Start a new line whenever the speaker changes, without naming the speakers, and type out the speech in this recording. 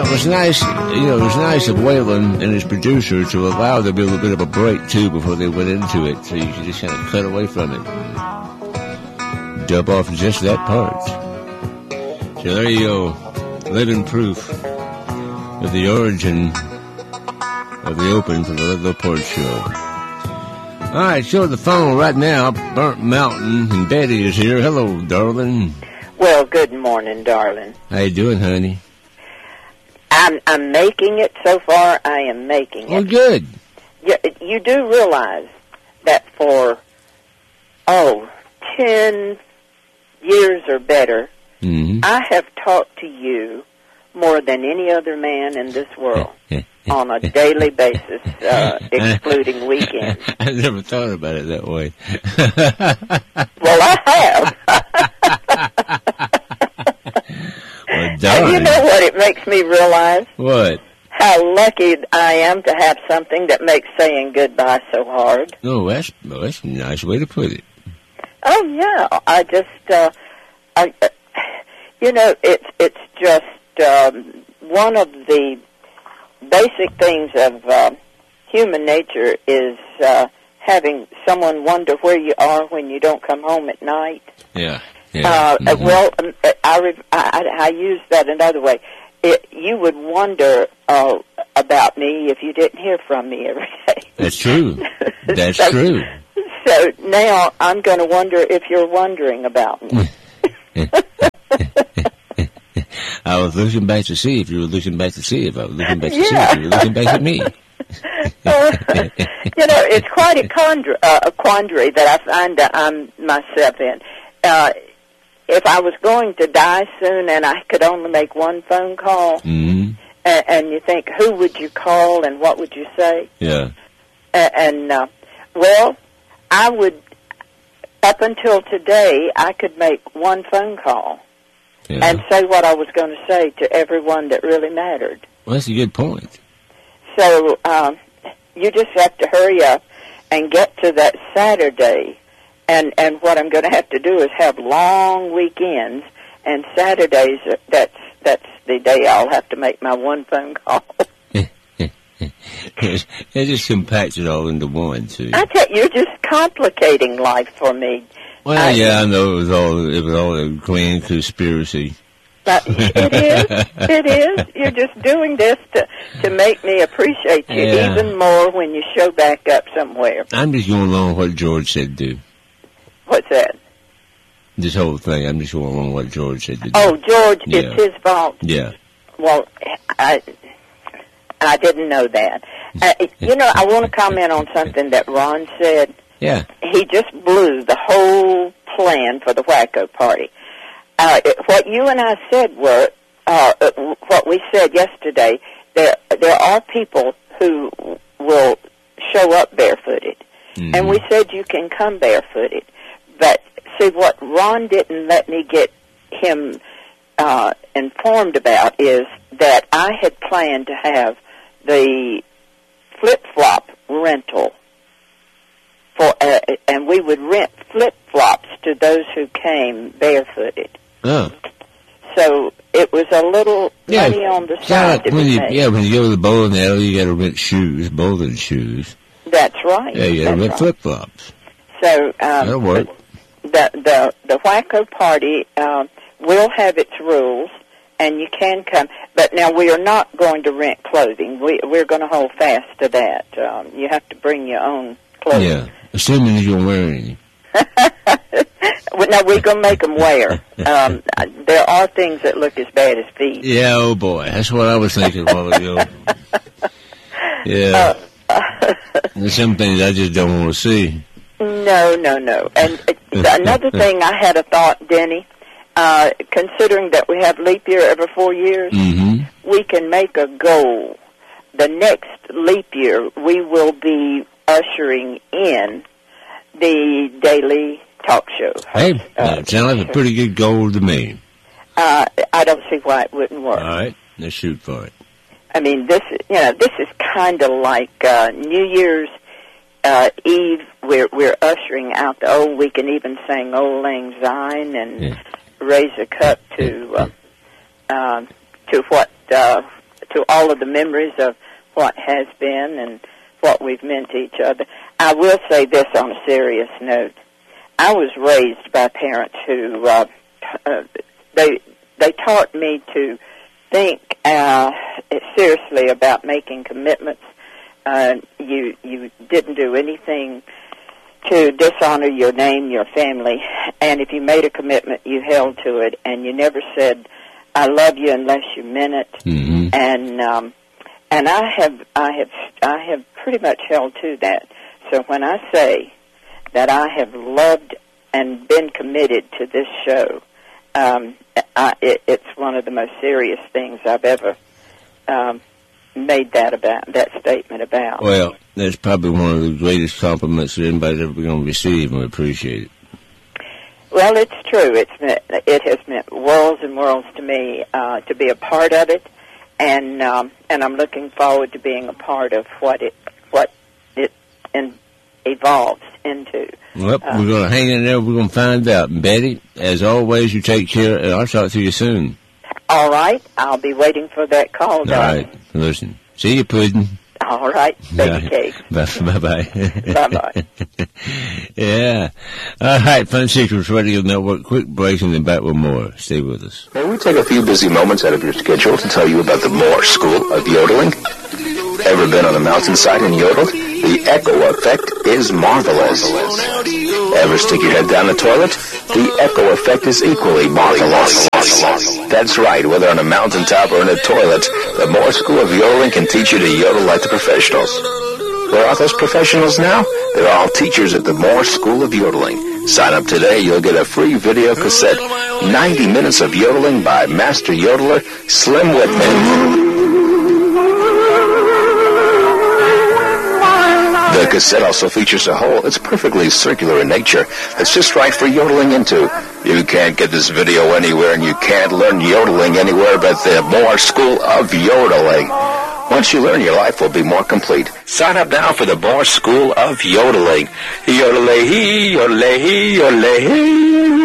it was nice, it was nice of Waylon and his producer to allow there to be a little bit of a break, too, before they went into it, so you could just kind of cut away from it. Dub off just that part. So there you go. Living proof of the origin of the open for the Ludlow Porch Show. All right, show the phone right now. Burnt Mountain, and Betty is here. Hello, darling.
Well, good morning, darling.
How you doing, honey?
I'm making it so far. I am making it.
Oh, good.
You do realize that for 10 years or better, I have talked to you more than any other man in this world on a daily basis, excluding weekends.
I never thought about it that way.
Well, I have.
Well, darn.
And you know what it makes me realize?
What?
How lucky I am to have something that makes saying goodbye so hard.
Oh, that's a nice way to put it.
Oh, yeah. I just, it's just one of the basic things of human nature is having someone wonder where you are when you don't come home at night.
Yeah.
Well, I use that another way. You would wonder about me if you didn't hear from me every day.
That's true. That's true.
So now I'm going to wonder if you're wondering about me.
I was looking back to see if you were looking back to see if I was looking back to see if you were looking back at me.
It's quite a quandary that I find that I'm myself in. If I was going to die soon and I could only make one phone call, and you think, who would you call and what would you say?
Yeah.
Well, I would, up until today, I could make one phone call and say what I was going to say to everyone that really mattered.
Well, that's a good point.
So you just have to hurry up and get to that Saturday. And what I'm going to have to do is have long weekends, and Saturdays, that's the day I'll have to make my one phone call.
They just compact it all into one, too.
I tell you, you're just complicating life for me.
Well, I know it was all a grand conspiracy.
But it is. You're just doing this to make me appreciate you even more when you show back up somewhere.
I'm just going along with what George said do.
What's that?
This whole thing, I'm just going along with what George said to do.
Oh, George, it's his fault.
Yeah.
Well, I didn't know that. I want to comment on something that Ron said.
Yeah.
He just blew the whole plan for the Wacko Party. What you and I said were, what we said yesterday, there are people who will show up barefooted. And we said you can come barefooted. But see, what Ron didn't let me get him informed about is that I had planned to have the flip-flop rental and we would rent flip-flops to those who came barefooted.
Oh.
So it was a little money on the side.
When you go to the bowling alley, you got to rent shoes, bowling shoes.
That's right.
Yeah, you got to rent flip-flops.
So
that'll work.
The Wacko Party will have its rules, and you can come. But now we are not going to rent clothing. We're going to hold fast to that. You have to bring your own clothing.
Yeah, assuming you don't wear any.
No, we're going to make them wear. There are things that look as bad as feet.
Yeah, oh boy. That's what I was thinking a while ago. Yeah. There's some things I just don't want to see.
No. And another thing I had a thought, Denny, considering that we have leap year every 4 years, we can make a goal. The next leap year, we will be ushering in the daily talk show.
Hey, that sounds like a pretty good goal to me.
I don't see why it wouldn't work.
All right, let's shoot for it.
I mean, this is kind of like New Year's Eve. We're ushering out the old. We can even sing "Old Lang Syne" and raise a cup to what to all of the memories of what has been and what we've meant to each other. I will say this on a serious note. I was raised by parents who they taught me to think seriously about making commitments. You didn't do anything to dishonor your name, your family, and if you made a commitment, you held to it, and you never said, "I love you" unless you meant it.
Mm-hmm.
And I have pretty much held to that. So when I say that I have loved and been committed to this show, it's one of the most serious things I've ever made that statement about.
Well, that's probably one of the greatest compliments that anybody's ever going to receive, and we appreciate it.
Well, it's true. It has meant worlds and worlds to me to be a part of it, and I'm looking forward to being a part of what it evolves into.
Well, we're going to hang in there. We're going to find out. Betty, as always, you take care, and I'll talk to you soon.
All right. I'll be waiting for that call, darling.
All right. Listen. See you, Puddin'.
All right. Baby cake.
Bye-bye.
Bye-bye.
Yeah. All right. Fun Secrets Radio Network. Quick break and then back with more. Stay with us.
May we take a few busy moments out of your schedule to tell you about the Moore School of Yodeling? Ever been on a mountainside and yodeled? The echo effect is marvelous. Ever stick your head down the toilet? The echo effect is equally marvelous. That's right, whether on a mountaintop or in a toilet, the Moore School of Yodeling can teach you to yodel like the professionals. Where are those professionals now? They're all teachers at the Moore School of Yodeling. Sign up today, you'll get a free video cassette, 90 minutes of yodeling by master yodeler Slim Whitman. The cassette also features a hole. It's perfectly circular in nature. It's just right for yodeling into. You can't get this video anywhere, and you can't learn yodeling anywhere but the Moore School of Yodeling. Once you learn, your life will be more complete. Sign up now for the Moore School of Yodeling. Yodelay-hee, yodelay-hee, yodelay-hee.